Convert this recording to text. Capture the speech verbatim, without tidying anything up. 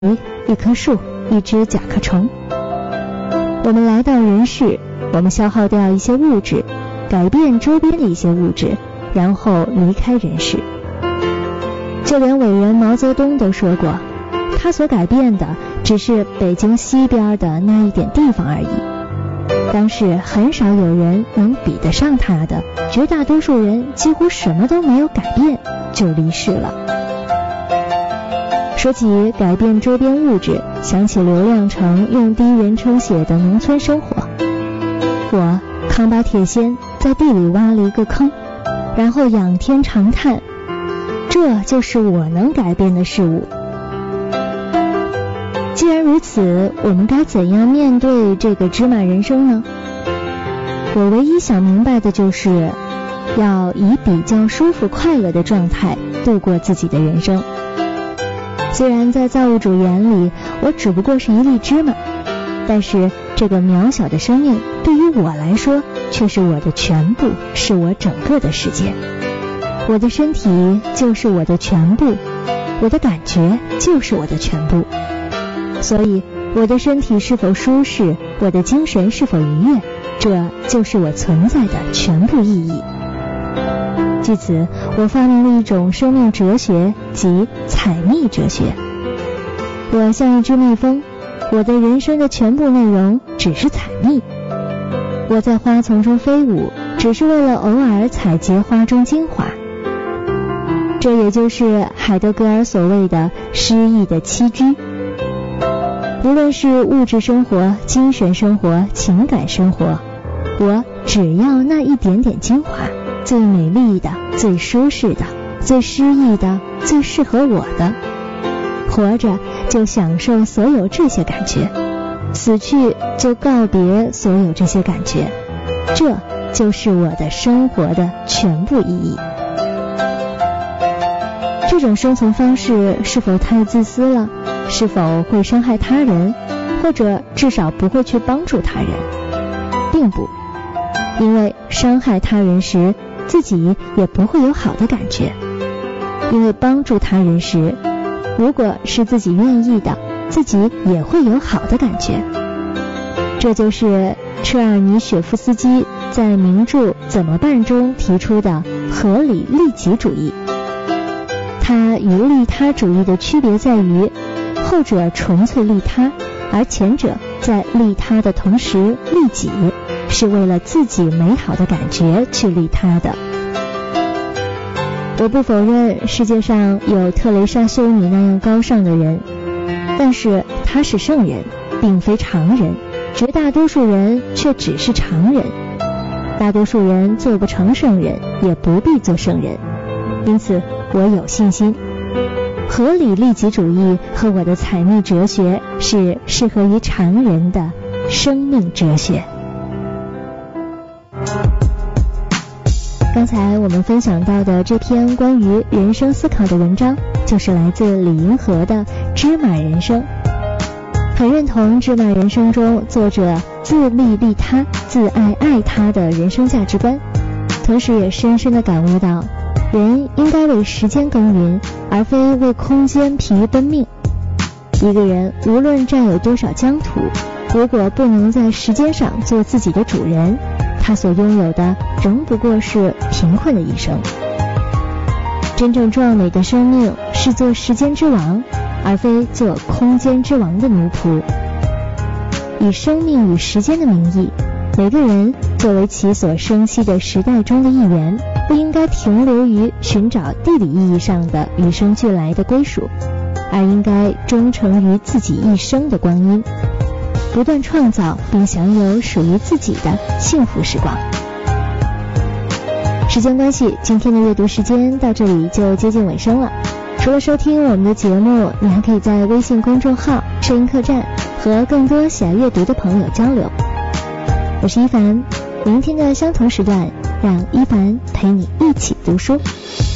一棵树，一只甲壳虫。我们来到人世，我们消耗掉一些物质，改变周边的一些物质，然后离开人世。就连伟人毛泽东都说过，他所改变的只是北京西边的那一点地方而已。当时很少有人能比得上他的，绝大多数人几乎什么都没有改变就离世了。说起改变周边物质，想起刘亮程用第一人称写的农村生活。我扛把铁锨在地里挖了一个坑，然后仰天长叹，这就是我能改变的事物。既然如此，我们该怎样面对这个芝麻人生呢？我唯一想明白的就是，要以比较舒服快乐的状态度过自己的人生。虽然在造物主眼里，我只不过是一粒芝麻，但是这个渺小的生命对于我来说，却是我的全部，是我整个的世界。我的身体就是我的全部，我的感觉就是我的全部。所以我的身体是否舒适，我的精神是否愉悦，这就是我存在的全部意义。据此，我发明了一种生命哲学，即采蜜哲学。我像一只蜜蜂，我的人生的全部内容只是采蜜。我在花丛中飞舞，只是为了偶尔采撷花中精华。这也就是海德格尔所谓的诗意的栖居。无论是物质生活、精神生活、情感生活，我只要那一点点精华，最美丽的、最舒适的、最诗意的、最适合我的。活着就享受所有这些感觉，死去就告别所有这些感觉，这就是我的生活的全部意义。这种生存方式是否太自私了？是否会伤害他人？或者至少不会去帮助他人？并不，因为伤害他人时，自己也不会有好的感觉。因为帮助他人时，如果是自己愿意的，自己也会有好的感觉。这就是车尔尼雪夫斯基在名著《怎么办》中提出的合理利己主义。它与利他主义的区别在于，后者纯粹利他，而前者在利他的同时利己，是为了自己美好的感觉去利他的。我不否认世界上有特蕾莎修女那样高尚的人，但是她是圣人，并非常人，绝大多数人却只是常人。大多数人做不成圣人，也不必做圣人。因此我有信心，合理利己主义和我的采蜜哲学是适合于常人的生命哲学。刚才我们分享到的这篇关于人生思考的文章，就是来自李银河的《芝麻人生》。很认同《芝麻人生》中作者自利利他、自爱爱他的人生价值观，同时也深深地感悟到，人应该为时间耕耘，而非为空间疲于奔命。一个人无论占有多少疆土，如果不能在时间上做自己的主人，他所拥有的仍不过是贫困的一生。真正壮美的生命是做时间之王，而非做空间之王的奴仆。以生命与时间的名义，每个人作为其所生息的时代中的一员，不应该停留于寻找地理意义上的与生俱来的归属，而应该忠诚于自己一生的光阴，不断创造并享有属于自己的幸福时光。时间关系，今天的阅读时间到这里就接近尾声了。除了收听我们的节目，你还可以在微信公众号摄音客栈和更多喜爱阅读的朋友交流。我是一凡，明天的相同时段，让一凡陪你一起读书。